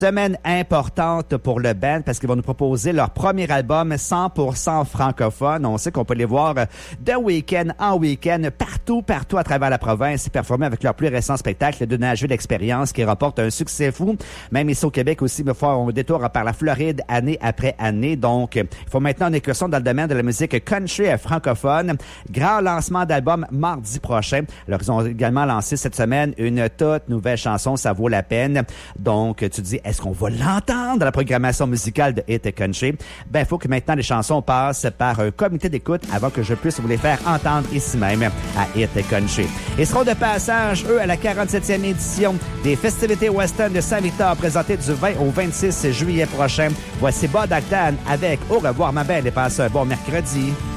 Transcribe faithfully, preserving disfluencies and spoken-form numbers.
Semaine importante pour le band parce qu'ils vont nous proposer leur premier album cent pour cent francophone. On sait qu'on peut les voir de week-end en week-end partout, partout à travers la province et performer avec leur plus récent spectacle de Nashville Experience qui rapporte un succès fou. Même ici au Québec aussi, il va faire un détour par la Floride année après année. Donc, il faut maintenant une incursion dans le domaine de la musique country francophone. Grand lancement d'album mardi prochain. Alors, ils ont également lancé cette semaine une toute nouvelle chanson, Ça vaut la peine. Donc, tu te dis, est-ce qu'on va l'entendre dans la programmation musicale de Hit Country? Ben, il faut que maintenant les chansons passent par un comité d'écoute avant que je puisse vous les faire entendre ici même à Hit Country. Ils seront de passage, eux, à la quarante-septième édition des festivités western de Saint-Victor, présentées du vingt au vingt-six juillet prochain. Voici Bud Acton avec Au revoir ma belle et passe un bon mercredi.